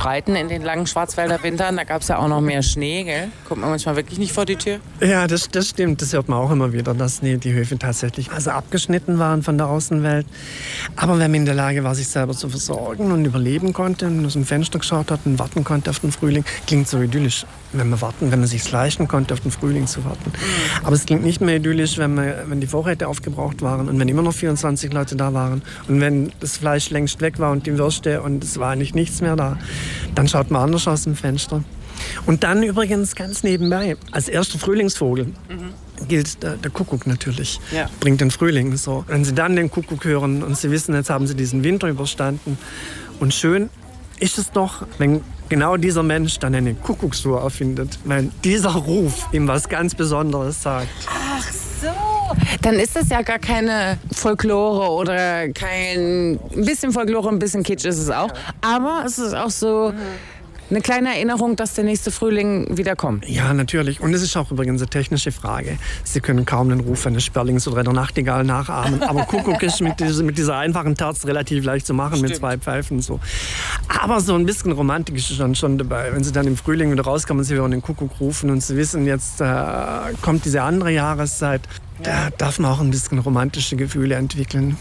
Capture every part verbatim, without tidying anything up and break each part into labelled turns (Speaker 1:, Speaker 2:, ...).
Speaker 1: streiten in den langen Schwarzwälder Wintern. Da gab es ja auch noch mehr Schnee, gell? Kommt man manchmal wirklich nicht vor die Tür?
Speaker 2: Ja, das, das stimmt. Das hört man auch immer wieder, dass die, die Höfe tatsächlich also abgeschnitten waren von der Außenwelt. Aber wenn man in der Lage war, sich selber zu versorgen und überleben konnte und aus dem Fenster geschaut hat und warten konnte auf den Frühling, klingt so idyllisch, wenn man warten, wenn man sich leisten konnte, auf den Frühling zu warten. Mhm. Aber es klingt nicht mehr idyllisch, wenn, man, wenn die Vorräte aufgebraucht waren und wenn immer noch vierundzwanzig Leute da waren und wenn das Fleisch längst weg war und die Würste und es war eigentlich nichts mehr da, dann schaut man anders aus dem Fenster. Und dann übrigens ganz nebenbei, als erster Frühlingsvogel mhm. gilt der, der Kuckuck natürlich, ja. Bringt den Frühling. So. Wenn Sie dann den Kuckuck hören und Sie wissen, jetzt haben Sie diesen Winter überstanden und schön ist es doch, wenn genau dieser Mensch dann eine Kuckucksuhr erfindet, weil dieser Ruf ihm was ganz Besonderes sagt.
Speaker 1: Ach so. Dann ist das ja gar keine Folklore oder kein... Ein bisschen Folklore, ein bisschen Kitsch ist es auch. Aber es ist auch so... Mhm. Eine kleine Erinnerung, dass der nächste Frühling wieder kommt.
Speaker 2: Ja, natürlich. Und es ist auch übrigens eine technische Frage. Sie können kaum den Ruf eines Sperlings oder einer Nachtigall nachahmen. Aber Kuckuck ist mit dieser, mit dieser einfachen Terz relativ leicht zu machen. Stimmt. Mit zwei Pfeifen und so. Aber so ein bisschen Romantik ist dann schon dabei. Wenn Sie dann im Frühling wieder rauskommen, Sie hören den Kuckuck rufen und Sie wissen, jetzt äh, kommt diese andere Jahreszeit. Da darf man auch ein bisschen romantische Gefühle entwickeln.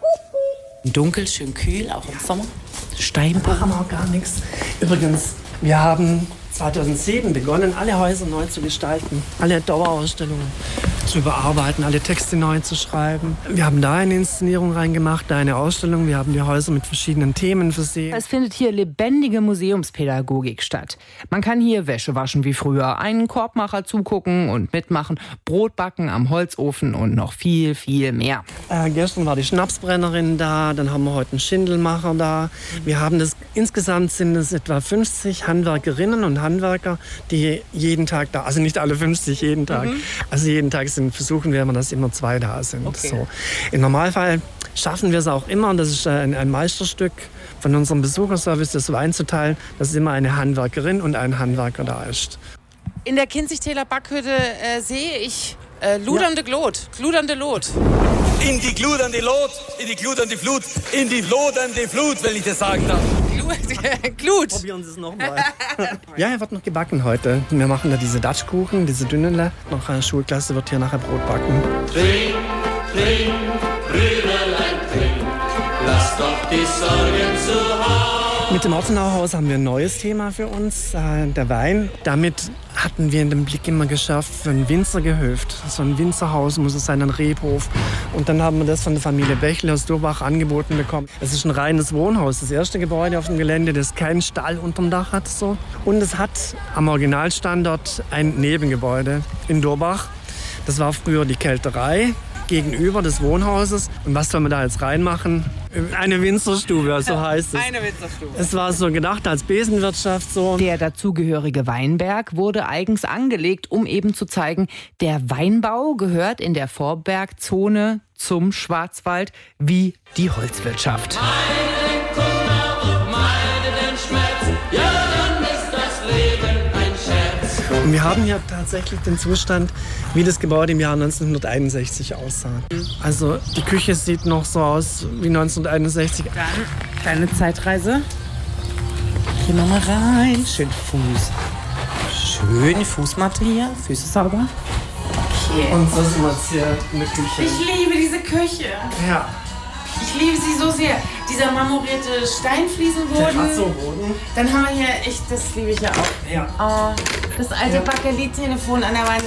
Speaker 1: Dunkel, schön kühl, auch im Sommer. Steinbruch.
Speaker 2: Machen wir auch gar nichts. Übrigens, wir haben zweitausendsieben begonnen, alle Häuser neu zu gestalten, alle Dauerausstellungen zu überarbeiten, alle Texte neu zu schreiben. Wir haben da eine Inszenierung reingemacht, da eine Ausstellung. Wir haben die Häuser mit verschiedenen Themen versehen.
Speaker 3: Es findet hier lebendige Museumspädagogik statt. Man kann hier Wäsche waschen wie früher, einen Korbmacher zugucken und mitmachen, Brot backen am Holzofen und noch viel, viel mehr.
Speaker 2: Äh, gestern war die Schnapsbrennerin da, dann haben wir heute einen Schindelmacher da. Wir haben das, insgesamt sind es etwa fünfzig Handwerkerinnen und Handwerker, die jeden Tag da, also nicht alle fünfzig jeden Tag, mhm. also jeden Tag sind, versuchen wir immer, dass immer zwei da sind. Okay. So. Im Normalfall schaffen wir es auch immer, und das ist ein, ein Meisterstück von unserem Besucherservice, das so einzuteilen, dass immer eine Handwerkerin und ein Handwerker da ist.
Speaker 1: In der Kinzigtäler Backhütte äh, sehe ich äh, ludernde ja. Glot, gludernde Lot.
Speaker 4: In die gludernde Lot, in die gludernde Flut, in die lodernde Flut, wenn ich das sagen darf.
Speaker 1: Glut.
Speaker 2: Probieren Sie es nochmal. Ja, er wird noch gebacken heute. Wir machen da diese Datschkuchen, diese dünnen. Noch eine Schulklasse wird hier nachher Brot backen.
Speaker 5: Trink, trink, Brüderlein, trink, lass doch die Sorgen zu Hause.
Speaker 2: Mit dem Ortenauhaus haben wir ein neues Thema für uns, äh, der Wein. Damit hatten wir den Blick immer geschärft für ein Winzergehöft. So ein Winzerhaus muss es sein, ein Rebhof. Und dann haben wir das von der Familie Bächle aus Durbach angeboten bekommen. Es ist ein reines Wohnhaus, das erste Gebäude auf dem Gelände, das keinen Stall unterm Dach hat. So. Und es hat am Originalstandort ein Nebengebäude in Durbach. Das war früher die Kälterei gegenüber des Wohnhauses. Und was soll man da jetzt reinmachen? Eine Winzerstube, so heißt es.
Speaker 1: Eine Winzerstube.
Speaker 2: Es war so gedacht als Besenwirtschaft. So.
Speaker 3: Der dazugehörige Weinberg wurde eigens angelegt, um eben zu zeigen, der Weinbau gehört in der Vorbergzone zum Schwarzwald wie die Holzwirtschaft.
Speaker 5: Meine den Kummer und meine den Schmerz, ja, dann ist das Leben ein Scherz.
Speaker 2: Und wir haben hier tatsächlich den Zustand, wie das Gebäude im Jahr neunzehnhunderteinundsechzig aussah. Also die Küche sieht noch so aus wie neunzehnhunderteinundsechzig.
Speaker 1: Dann kleine Zeitreise. Gehen wir mal rein. Schön Fuß. Schöne Fußmatte hier. Füße sauber. Okay.
Speaker 2: Und so sind wir jetzt hier in der Küche.
Speaker 1: Ich liebe diese Küche.
Speaker 2: Ja.
Speaker 1: Ich liebe sie so sehr. Dieser marmorierte Steinfliesenboden.
Speaker 2: Der Azurboden.
Speaker 1: Dann haben wir hier, ich, das liebe ich ja auch.
Speaker 2: Ja.
Speaker 1: Oh, das alte
Speaker 2: Ja.
Speaker 1: Bakelit-Telefon an der Wand.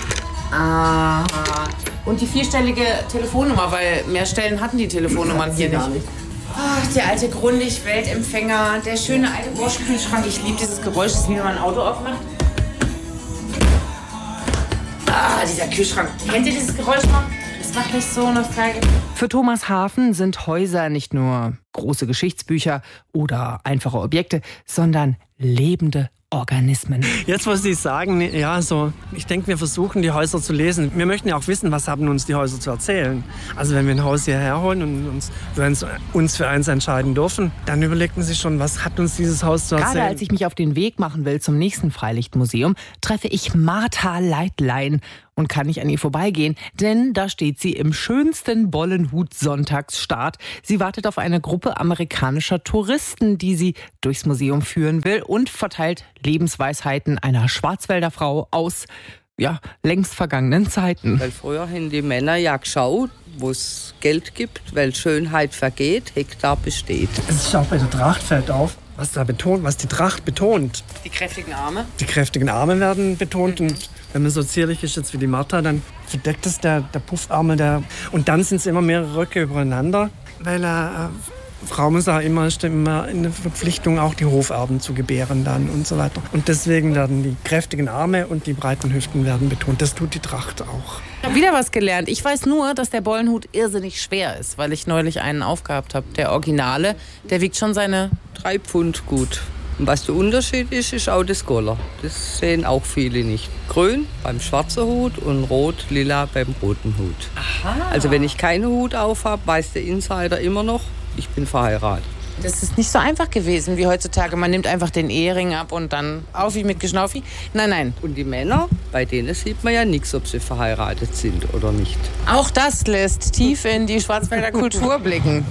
Speaker 1: Aha. Und die vierstellige Telefonnummer, weil mehr Stellen hatten die Telefonnummern hier nicht.
Speaker 2: nicht.
Speaker 1: Ach, der alte Grundig-Weltempfänger, der schöne alte Bosch-Kühlschrank. Ich liebe dieses Geräusch, das wie wenn man ein Auto aufmacht. Ah, dieser Kühlschrank. Kennt ihr dieses Geräusch noch? Das macht mich so nostalgisch.
Speaker 3: Für Thomas Hafen sind Häuser nicht nur große Geschichtsbücher oder einfache Objekte, sondern lebende Organismen.
Speaker 2: Jetzt muss ich sagen, ja, so, ich denke, wir versuchen, die Häuser zu lesen. Wir möchten ja auch wissen, was haben uns die Häuser zu erzählen. Also wenn wir ein Haus hierher holen und uns, uns für eins entscheiden dürfen, dann überlegt man sich schon, was hat uns dieses Haus zu erzählen.
Speaker 3: Gerade als ich mich auf den Weg machen will zum nächsten Freilichtmuseum, treffe ich Martha Leitlein. und kann nicht an ihr vorbeigehen, denn da steht sie im schönsten Bollenhut-Sonntagsstart. Sie wartet auf eine Gruppe amerikanischer Touristen, die sie durchs Museum führen will und verteilt Lebensweisheiten einer Schwarzwälder Frau aus ja, längst vergangenen Zeiten.
Speaker 6: Weil früher haben die Männer ja geschaut, wo es Geld gibt, weil Schönheit vergeht, Hektar besteht.
Speaker 2: Es ist auch bei der Tracht fällt auf, was da betont, was die Tracht betont.
Speaker 3: Die kräftigen Arme?
Speaker 2: Die kräftigen Arme werden betont mhm. und wenn man so zierlich ist jetzt wie die Martha, dann verdeckt es der, der Puffarme. Der, und dann sind es immer mehrere Röcke übereinander, weil äh, Frau muss auch immer, immer in der Verpflichtung, auch die Hoferben zu gebären dann und so weiter. Und deswegen werden die kräftigen Arme und die breiten Hüften werden betont. Das tut die Tracht auch.
Speaker 1: Ich habe wieder was gelernt. Ich weiß nur, dass der Bollenhut irrsinnig schwer ist, weil ich neulich einen aufgehabt habe. Der Originale, der wiegt schon seine...
Speaker 6: Drei Pfund gut. Und was der Unterschied ist, ist auch das Goller. Das sehen auch viele nicht. Grün beim schwarzen Hut und rot, lila beim roten Hut.
Speaker 1: Aha.
Speaker 6: Also wenn ich keinen Hut auf habe, weiß der Insider immer noch, ich bin verheiratet.
Speaker 1: Das ist nicht so einfach gewesen wie heutzutage. Man nimmt einfach den Ehering ab und dann auf wie mit Geschnaufi. Nein, nein.
Speaker 6: Und die Männer, bei denen sieht man ja nichts, ob sie verheiratet sind oder nicht.
Speaker 1: Auch das lässt tief in die Schwarzwälder Kultur blicken.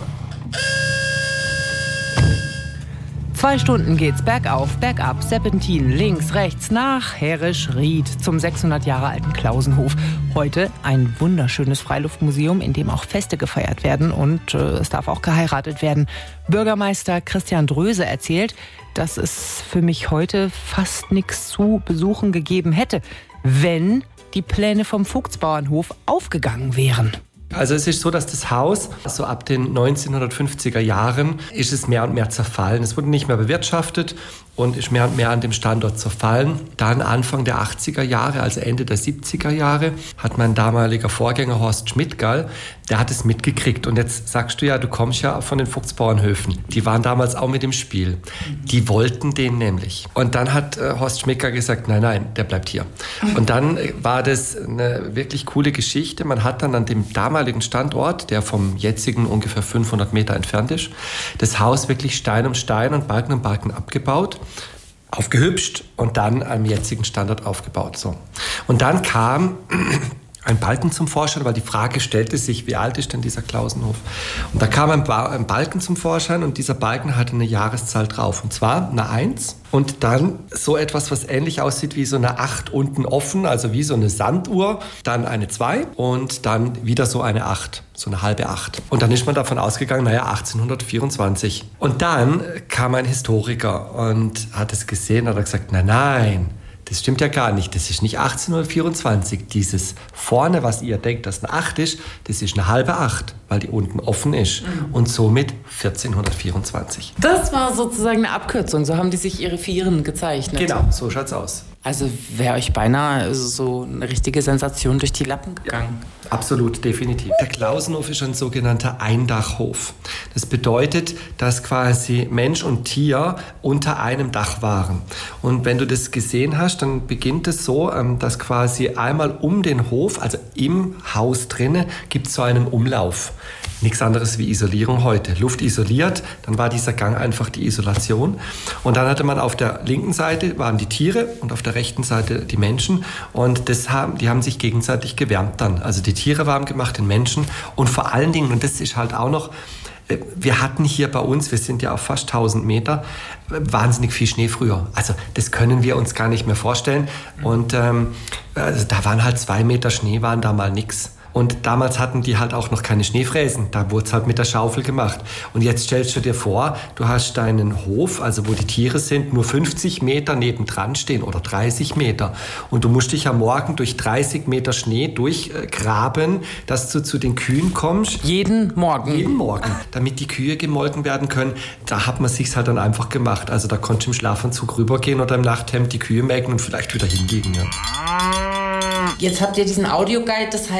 Speaker 3: Zwei Stunden geht's bergauf, bergab, Serpentin, links, rechts, nach Herrisch-Ried zum sechshundert Jahre alten Klausenhof. Heute ein wunderschönes Freiluftmuseum, in dem auch Feste gefeiert werden und äh, es darf auch geheiratet werden. Bürgermeister Christian Dröse erzählt, dass es für mich heute fast nichts zu besuchen gegeben hätte, wenn die Pläne vom Vogtsbauernhof aufgegangen wären.
Speaker 7: Also es ist so, dass das Haus, so ab den neunzehnhundertfünfziger Jahren, ist es mehr und mehr zerfallen. Es wurde nicht mehr bewirtschaftet und ist mehr und mehr an dem Standort zerfallen. Dann Anfang der achtziger Jahre, also Ende der siebziger Jahre, hat mein damaliger Vorgänger Horst Schmidtgall, der hat es mitgekriegt. Und jetzt sagst du ja, du kommst ja von den Vogtsbauernhöfen. Die waren damals auch mit im Spiel. Die wollten den nämlich. Und dann hat äh, Horst Schmidtgall gesagt, nein, nein, der bleibt hier. Und dann äh, war das eine wirklich coole Geschichte. Man hat dann an dem damaligen Standort, der vom jetzigen ungefähr fünfhundert Meter entfernt ist, das Haus wirklich Stein um Stein und Balken um Balken abgebaut, aufgehübscht und dann am jetzigen Standort aufgebaut. So. Und dann kam ein Balken zum Vorschein, weil die Frage stellte sich, wie alt ist denn dieser Klausenhof? Und da kam ein, ba- ein Balken zum Vorschein und dieser Balken hatte eine Jahreszahl drauf, und zwar eine eins und dann so etwas, was ähnlich aussieht wie so eine acht unten offen, also wie so eine Sanduhr, dann eine zwei und dann wieder so eine acht, so eine halbe acht. Und dann ist man davon ausgegangen, naja, achtzehnhundertvierundzwanzig. Und dann kam ein Historiker und hat es gesehen und hat gesagt, nein, nein, das stimmt ja gar nicht. Das ist nicht achtzehnhundertvierundzwanzig. Dieses vorne, was ihr denkt, dass eine acht ist, das ist eine halbe acht, weil die unten offen ist. Mhm. Und somit vierzehnhundertvierundzwanzig.
Speaker 1: Das war sozusagen eine Abkürzung. So haben die sich ihre Vieren gezeichnet.
Speaker 7: Genau, so schaut's aus.
Speaker 1: Also wäre euch beinahe so eine richtige Sensation durch die Lappen gegangen.
Speaker 7: Absolut, definitiv. Der Klausenhof ist ein sogenannter Eindachhof. Das bedeutet, dass quasi Mensch und Tier unter einem Dach waren. Und wenn du das gesehen hast, dann beginnt es so, dass quasi einmal um den Hof, also im Haus drinnen, gibt es so einen Umlauf. Nichts anderes wie Isolierung heute. Luft isoliert, dann war dieser Gang einfach die Isolation. Und dann hatte man auf der linken Seite waren die Tiere und auf der rechten Seite die Menschen. Und das haben, die haben sich gegenseitig gewärmt dann. Also die Tiere warm gemacht, den Menschen. Und vor allen Dingen, und das ist halt auch noch, wir hatten hier bei uns, wir sind ja auf fast tausend Meter, wahnsinnig viel Schnee früher. Also das können wir uns gar nicht mehr vorstellen. Und ähm, also da waren halt zwei Meter Schnee, waren da mal nix. Und damals hatten die halt auch noch keine Schneefräsen. Da wurde es halt mit der Schaufel gemacht. Und jetzt stellst du dir vor, du hast deinen Hof, also wo die Tiere sind, nur fünfzig Meter nebendran stehen oder dreißig Meter. Und du musst dich am Morgen durch dreißig Meter Schnee durchgraben, dass du zu den Kühen kommst.
Speaker 1: Jeden Morgen?
Speaker 7: Jeden Morgen. Damit die Kühe gemolken werden können. Da hat man sich's halt dann einfach gemacht. Also da konntest du im Schlafanzug rübergehen oder im Nachthemd die Kühe melken und vielleicht wieder hinlegen. Ja.
Speaker 1: Jetzt habt ihr diesen Audioguide, das heißt,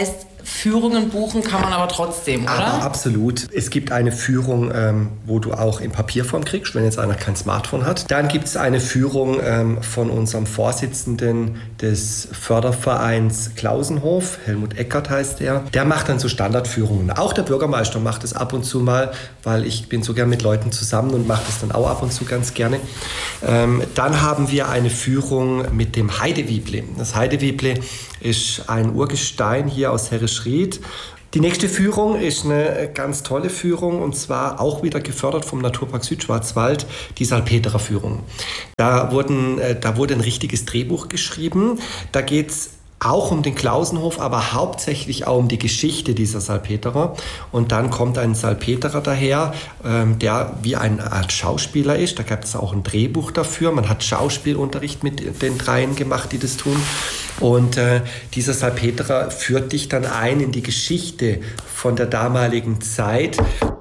Speaker 1: Führungen buchen kann man aber trotzdem, oder?
Speaker 7: Aber absolut. Es gibt eine Führung, ähm, wo du auch in Papierform kriegst, wenn jetzt einer kein Smartphone hat. Dann gibt es eine Führung ähm, von unserem Vorsitzenden des Fördervereins Klausenhof, Helmut Eckert heißt er. Der macht dann so Standardführungen. Auch der Bürgermeister macht es ab und zu mal, weil ich bin so gern mit Leuten zusammen und mache das dann auch ab und zu ganz gerne. Ähm, dann haben wir eine Führung mit dem Heidewieble. Das Heidewieble ist ein Urgestein hier aus Herrischried. Die nächste Führung ist eine ganz tolle Führung und zwar auch wieder gefördert vom Naturpark Südschwarzwald, die Salpeterer Führung. Da, wurden, da wurde ein richtiges Drehbuch geschrieben. Da geht es auch um den Klausenhof, aber hauptsächlich auch um die Geschichte dieser Salpeterer. Und dann kommt ein Salpeterer daher, ähm, der wie eine Art Schauspieler ist. Da gab es auch ein Drehbuch dafür. Man hat Schauspielunterricht mit den dreien gemacht, die das tun. Und äh, dieser Salpeterer führt dich dann ein in die Geschichte von der damaligen Zeit.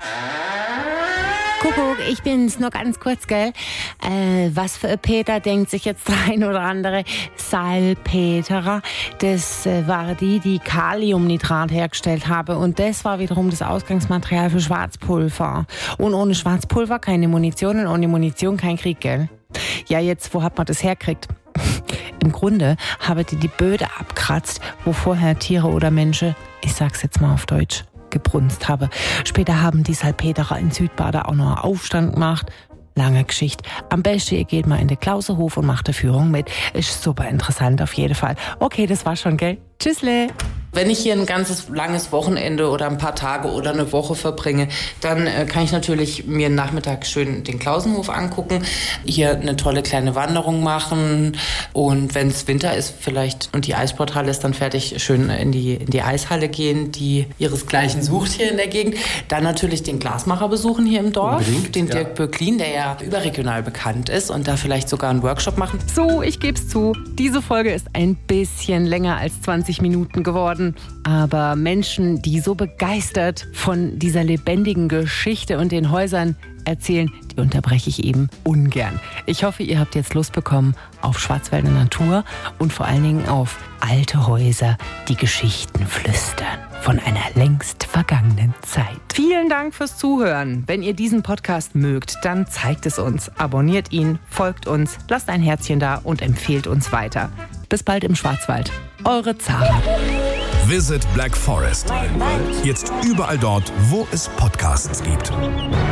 Speaker 8: Kuckuck, ich bin's, nur ganz kurz, gell? Äh, was für ein Peter denkt sich jetzt der ein oder andere? Salpeterer, das äh, war die, die Kaliumnitrat hergestellt habe und das war wiederum das Ausgangsmaterial für Schwarzpulver. Und ohne Schwarzpulver keine Munition und ohne Munition kein Krieg, gell? Ja, jetzt, wo hat man das hergekriegt? Im Grunde habe die die Böde abkratzt, wo vorher Tiere oder Menschen, ich sag's jetzt mal auf Deutsch, gebrunst habe. Später haben die Salpeterer in Südbader auch noch einen Aufstand gemacht. Lange Geschichte. Am besten ihr geht mal in den Klausenhof und macht eine Führung mit. Ist super interessant auf jeden Fall. Okay, das war schon, gell? Tschüssle!
Speaker 1: Wenn ich hier ein ganzes langes Wochenende oder ein paar Tage oder eine Woche verbringe, dann äh, kann ich natürlich mir einen Nachmittag schön den Klausenhof angucken, hier eine tolle kleine Wanderung machen und wenn es Winter ist vielleicht und die Eissporthalle ist dann fertig, schön in die, in die Eishalle gehen, die ihresgleichen sucht hier in der Gegend. Dann natürlich den Glasmacher besuchen hier im Dorf, Unbedingt, den Dirk ja. Böcklin, der ja überregional bekannt ist und da vielleicht sogar einen Workshop machen.
Speaker 3: So, ich geb's zu, diese Folge ist ein bisschen länger als zwanzig Minuten geworden. Aber Menschen, die so begeistert von dieser lebendigen Geschichte und den Häusern erzählen, die unterbreche ich eben ungern. Ich hoffe, ihr habt jetzt Lust bekommen auf Schwarzwälder Natur und vor allen Dingen auf alte Häuser, die Geschichten flüstern von einer längst vergangenen Zeit. Vielen Dank fürs Zuhören. Wenn ihr diesen Podcast mögt, dann zeigt es uns. Abonniert ihn, folgt uns, lasst ein Herzchen da und empfehlt uns weiter. Bis bald im Schwarzwald. Eure Zara.
Speaker 9: Visit Black Forest. Jetzt überall dort, wo es Podcasts gibt.